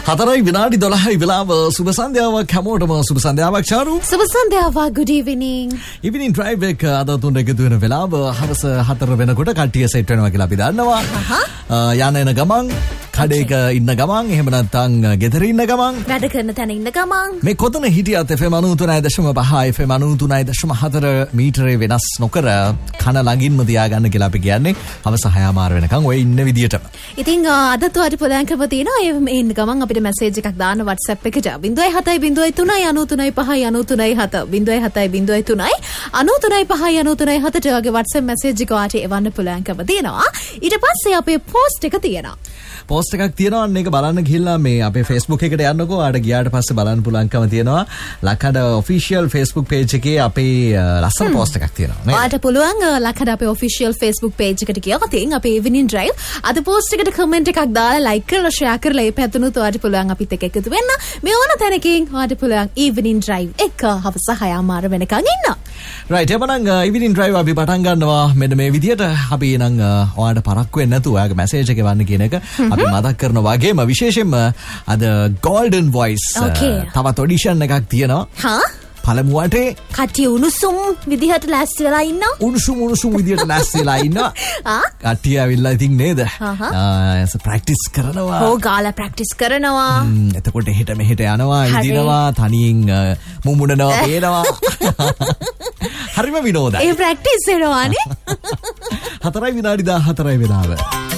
4 විනාඩි 12යි වෙලාව. සුබ සන්ධ්‍යාවක් හැමෝටම. සුබ සන්ධ්‍යාවක් චාරු. සුබ සන්ධ්‍යාවක්. good evening. evening drive එක අද තුන එකතු වෙන වෙලාව හවස 4 වෙනකොට කට්ටිය සෙට් වෙනවා කියලා අපි දන්නවා. යන එන ගමන් කඩේක ඉන්න ගමන් එහෙම නැත්නම් ගෙදර ඉන්න ගමන් වැඩ කරන තැන ඉන්න ගමන් මේ කොතන හිටියත් FM 93.5 FM 93.4 මීටරේ වෙනස් නොකර කන ළඟින්ම තියාගන්න කියලා අපි කියන්නේ හවස 6:00 වෙනකන් ඔය ඉන්න විදියට. ඉතින් අදත් ඔයාලට පුළුවන්කම තියෙනවා ඒ ඉන්න ගමන් අපිට මැසේජ් එකක් දාන්න WhatsApp එකට 0703 93.5 ඔයාගේ WhatsApp මැසේජ් එක ඔයාලට එවන්න පුළුවන්කම තියෙනවා. ඊට පස්සේ අපේ post එක තියෙනවා. පෝස්ට් එකක් තියෙනවා. අන්න ඒක බලන්න ගිහිල්ලා මේ අපේ Facebook එකට යන්නකෝ. ආඩ ගියාට පස්සේ බලන්න පුළුවන්කම තියෙනවා. ලකඩ official Facebook page එකේ අපේ ලස්සන පෝස්ට් එකක් තියෙනවා නේ. ඔයාලට පුළුවන් ලකඩ අපේ official Facebook page එකට ගියොත් අපේ evening drive අද post එකට comment එකක් දාලා like කරලා share කරලා ඒ පැතුණුත් ඔයාලට පුළුවන් අපිත් එක්ක එකතු වෙන්න. මේ ඕන තැනකින් ඔයාලට පුළුවන් evening drive එක හවස 6:00 වෙනකන් ඉන්න. right එබනම් evening drive අපි පටන් ගන්නවා මෙන්න මේ විදියට. අපි නම් ඔයාලට පරක්කු වෙන්නේ නැතුව ඔයාගේ message එක එවන්න කියන එක අපි මතක් කරන වගේම විශේෂයෙන්ම අද golden voice තවත් ඔඩිෂන් එකක් තියෙනවා. පළමු වටේ කට්ටිය උණුසුම් විදිහට ලෑස්ති වෙලා ඉන්නවා. උණුසුම් විදිහට ලෑස්ති වෙලා ඉන්නවා. කට්ටිය ඇවිල්ලා ඉතින් නේද? ප්‍රැක්ටිස් කරනවා. ඕ ගාලා ප්‍රැක්ටිස් කරනවා. එතකොට එහෙට මෙහෙට යනවා, ඉදිනවා, තනියෙන් මුමුණනවා, පේනවා. හරිම විනෝදයි. ඒ ප්‍රැක්ටිස් වෙනවානේ. 4 විනාඩි 14 වෙලාව.